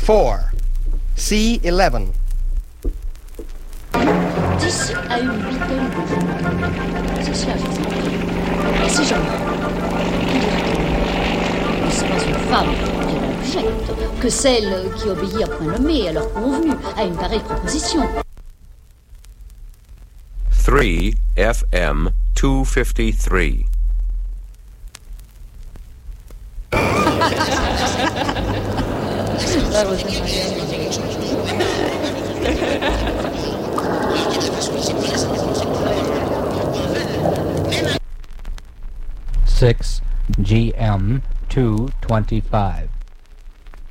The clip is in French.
4. C11. D'ici à une huitaine de jours, ceci a fait. Si jamais, n'est-ce pas une femme qui objecte que celle qui obéit à point nommé à leur convenu à une pareille proposition? 3 FM 253. That was 6 GM 225.